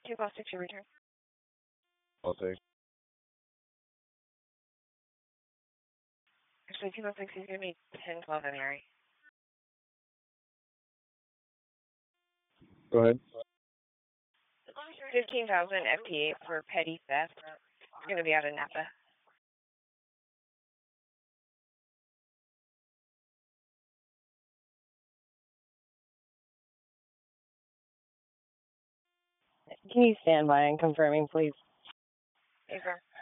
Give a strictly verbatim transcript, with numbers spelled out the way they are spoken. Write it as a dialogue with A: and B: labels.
A: two five six, your return.
B: I'll take.
A: Actually, two five six is going to be ten twelve in Mary.
B: Go ahead.
A: fifteen thousand F T A for petty theft. It's going to be out of Napa.
C: Can you stand by and confirming, please?
A: Confirm.